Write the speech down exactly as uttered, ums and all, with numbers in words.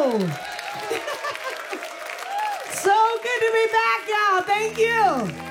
So good to be back, y'all. Thank you.